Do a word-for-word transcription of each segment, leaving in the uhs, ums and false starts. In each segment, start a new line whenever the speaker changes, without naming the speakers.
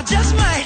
just might.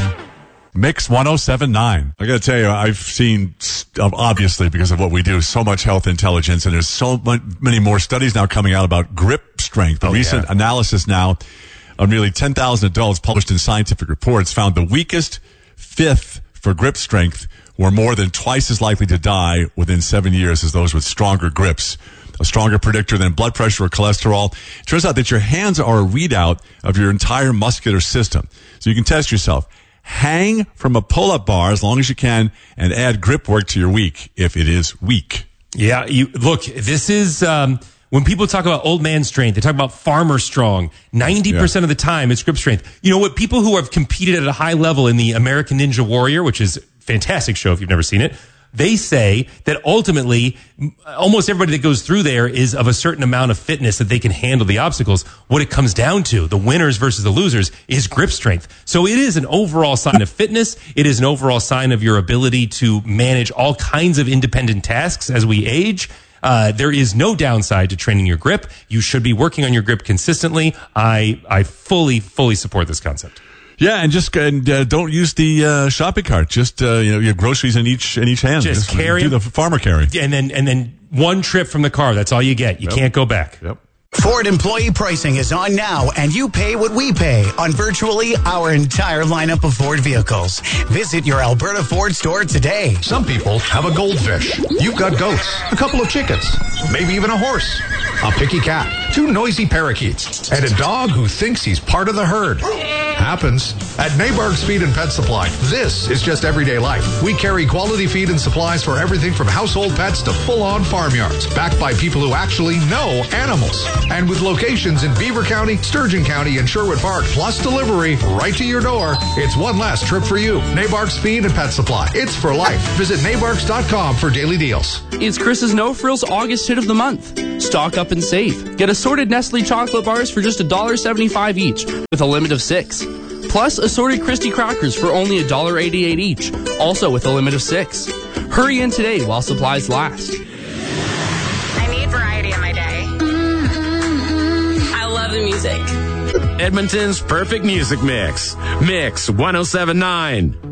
Mix one oh seven point nine. I got to tell you, I've seen, obviously, because of what we do, so much health intelligence, and there's so many more studies now coming out about grip strength. A oh, recent yeah. analysis now of nearly ten thousand adults published in scientific reports found the weakest fifth for grip strength were more than twice as likely to die within seven years as those with stronger grips. A stronger predictor than blood pressure or cholesterol. It turns out that your hands are a readout of your entire muscular system. So you can test yourself. Hang from a pull-up bar as long as you can and add grip work to your week if it is weak.
Yeah, you look, this is, um, when people talk about old man strength, they talk about farmer strong. ninety percent yeah. of the time, it's grip strength. You know what? People who have competed at a high level in the American Ninja Warrior, which is a fantastic show if you've never seen it, they say that ultimately, almost everybody that goes through there is of a certain amount of fitness that they can handle the obstacles. What it comes down to, the winners versus the losers, is grip strength. So it is an overall sign of fitness. It is an overall sign of your ability to manage all kinds of independent tasks as we age. Uh, there is no downside to training your grip. You should be working on your grip consistently. I, I fully, fully support this concept.
Yeah, and just and uh, don't use the uh, shopping cart. Just uh, you know, your groceries in each in each hand.
Just, just carry
do the farmer carry,
and then and then one trip from the car. That's all you get. You yep. can't go back.
Yep.
Ford employee pricing is on now, and you pay what we pay on virtually our entire lineup of Ford vehicles. Visit your Alberta Ford store today.
Some people have a goldfish. You've got goats, a couple of chickens, maybe even a horse, a picky cat, two noisy parakeets, and a dog who thinks he's part of the herd. Happens. At Nabarg's Feed and Pet Supply, this is just everyday life. We carry quality feed and supplies for everything from household pets to full-on farmyards, backed by people who actually know animals. And with locations in Beaver County, Sturgeon County, and Sherwood Park, plus delivery right to your door, it's one less trip for you. Nabarg's Feed and Pet Supply. It's for life. Visit nabargs dot com for daily deals.
It's Chris's No Frills August hit of the month. Stock up and save. Get assorted Nestle chocolate bars for just one dollar seventy-five each with a limit of six. Plus assorted Christy crackers for only one dollar eighty-eight each, also with a limit of six. Hurry in today while supplies last.
I need variety in my day. I love the music.
Edmonton's perfect music mix. Mix one oh seven point nine.